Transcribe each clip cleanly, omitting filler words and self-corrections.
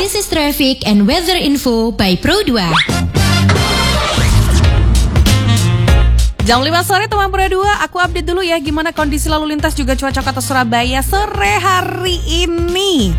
Analysis Traffic and Weather Info by Pro2. Jam 5 sore teman Pro2, aku update dulu ya gimana kondisi lalu lintas juga cuaca kota Surabaya sore hari ini.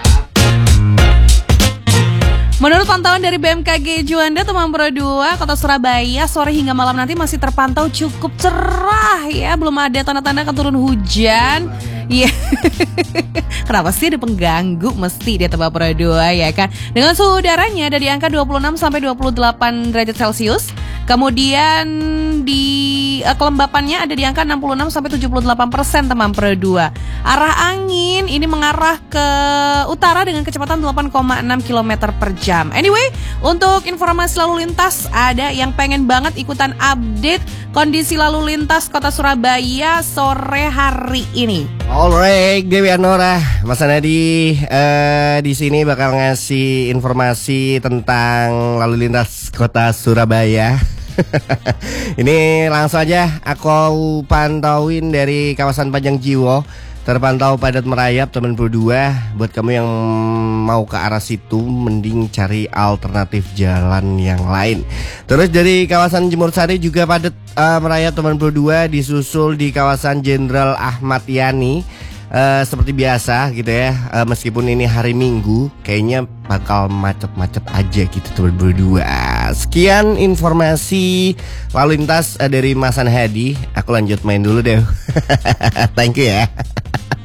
Menurut pantauan dari BMKG Juanda, teman Pro2, kota Surabaya sore hingga malam nanti masih terpantau cukup cerah ya, belum ada tanda-tanda akan turun hujan. Iya. Kenapa sih ada pengganggu mesti dia teman Pro2 ya kan? Dengan suhu udaranya ada di angka 26 sampai 28 derajat Celcius. Kemudian di kelembapannya ada di angka 66 sampai 78% teman Pro2. Arah angin ini mengarah ke utara dengan kecepatan 8,6 km per jam. Anyway, untuk informasi lalu lintas, ada yang pengen banget ikutan update kondisi lalu lintas kota Surabaya sore hari ini. Alright, Dewi Anora, Mas Anadi di sini bakal ngasih informasi tentang lalu lintas kota Surabaya. Ini langsung aja aku pantauin dari kawasan Panjang Jiwo. Terpantau padat merayap teman Pro2. Buat kamu yang mau ke arah situ, mending cari alternatif jalan yang lain. Terus dari kawasan Jemur Sari juga padat merayap teman Pro2, disusul di kawasan Jenderal Ahmad Yani. Seperti biasa gitu ya, meskipun ini hari Minggu, kayaknya bakal macet-macet aja gitu teman Pro2. Sekian informasi lalu lintas dari Mas Hadi. Aku lanjut main dulu deh. Thank you ya.